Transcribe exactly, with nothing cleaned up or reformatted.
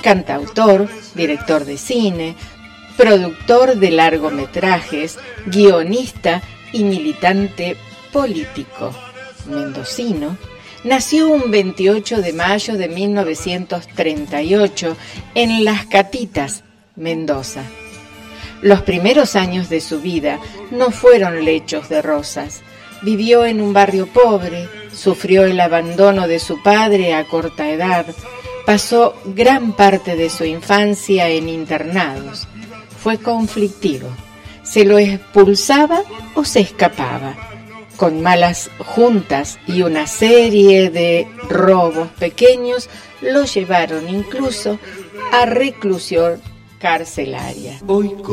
cantautor, director de cine, productor de largometrajes, guionista y militante político mendocino. Nació un veintiocho de mayo de mil novecientos treinta y ocho en Las Catitas, Mendoza. Los primeros años de su vida no fueron lechos de rosas. Vivió en un barrio pobre, sufrió el abandono de su padre a corta edad, pasó gran parte de su infancia en internados. Fue conflictivo. Se lo expulsaba o se escapaba. Con malas juntas y una serie de robos pequeños, lo llevaron incluso a reclusión carcelaria. Hoy